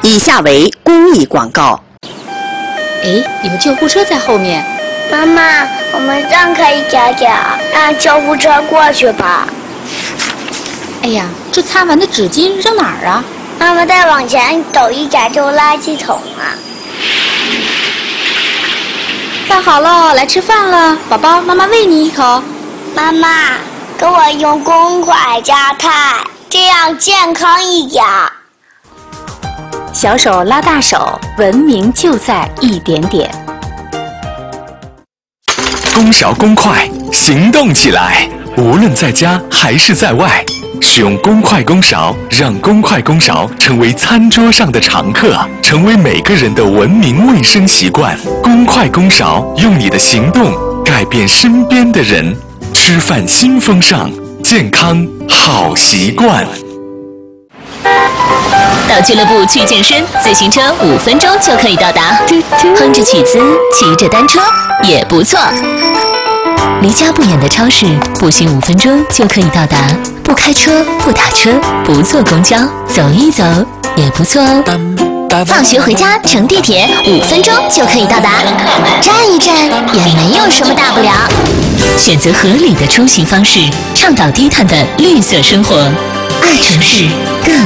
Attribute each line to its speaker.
Speaker 1: 以下为公益广告。
Speaker 2: 哎，你们救护车在后面。
Speaker 3: 妈妈，我们让开一点点，让救护车过去吧。
Speaker 2: 哎呀，这擦完的纸巾扔哪儿啊？
Speaker 3: 妈妈，再往前走一点就垃圾桶啊。
Speaker 2: 饭好了，来吃饭了，宝宝，妈妈喂你一口。
Speaker 3: 妈妈，给我用公筷加菜，这样健康一点。
Speaker 4: 小手拉大手，文明就在一点点。
Speaker 5: 公勺公筷，行动起来！无论在家还是在外，使用公筷公勺，让公筷公勺成为餐桌上的常客，成为每个人的文明卫生习惯。公筷公勺，用你的行动改变身边的人。吃饭新风尚，健康好习惯。
Speaker 6: 到俱乐部去健身，自行车5分钟就可以到达。哼着曲子，骑着单车也不错。离家不远的超市，步行5分钟就可以到达。不开车，不打车，不坐公交，走一走也不错哦。放学回家乘地铁5分钟就可以到达，站一站也没有什么大不了。选择合理的出行方式，倡导低碳的绿色生活，爱城市更